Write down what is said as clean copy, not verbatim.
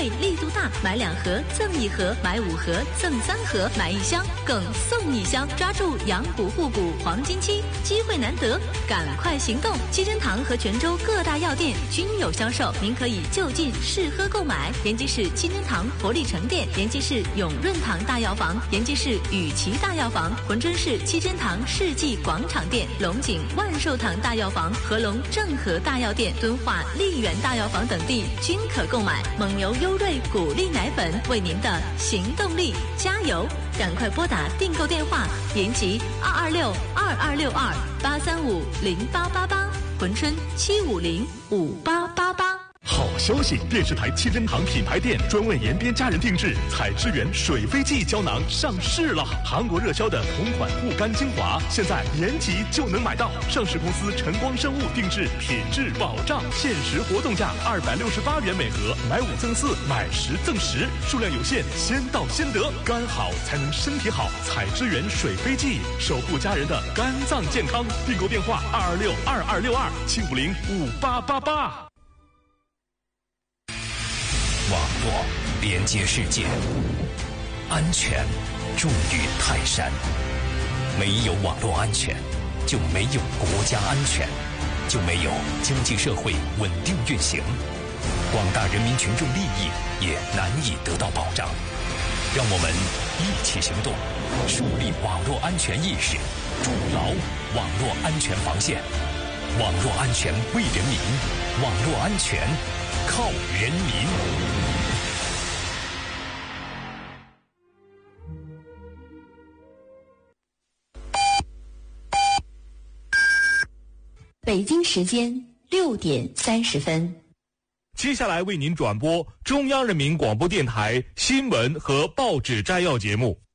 惠力度大，买2盒赠1盒，买5盒赠3盒，买1箱更送1箱，抓住养骨护骨黄金期，机会难得，赶快行动！七珍堂和泉州各大药店均有销售，您可以就近试喝购买。延吉市七珍堂活力城店，延吉市永润堂大药房，延吉市雨琦大药房，珲春市七珍堂世纪广场店，龙井万寿堂大药房，合龙正和大药店，敦化丽园大药房等地均可购买。蒙牛优瑞谷粒奶粉，为您的行动力加油！赶快拨打订购电话：延吉226-2262-835-0888，珲春750-5888。 好消息！电视台七珍堂品牌店专为延边家人定制采之源水飞记胶囊上市了。韩国热销的同款护肝精华，现在延吉就能买到。上市公司晨光生物定制，品质保障，限时活动价268元每盒，买5赠4，买10赠10，数量有限，先到先得。肝好才能身体好，采之源水飞记，守护家人的肝脏健康。订购电话226-2262-750-5888。 网络连接世界，安全重于泰山。没有网络安全，就没有国家安全，就没有经济社会稳定运行，广大人民群众利益也难以得到保障。让我们一起行动，树立网络安全意识，筑牢网络安全防线。网络安全为人民，网络安全靠人民。 北京时间6点30分。 接下来为您转播中央人民广播电台新闻和报纸摘要节目。